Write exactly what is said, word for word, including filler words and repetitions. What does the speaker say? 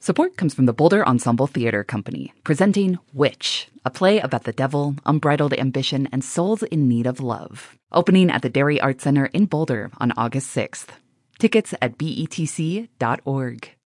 Support comes from the Boulder Ensemble Theater Company, presenting Witch, a play about the devil, unbridled ambition, and souls in need of love. Opening at the Dairy Arts Center in Boulder on August sixth. Tickets at B E T C dot org.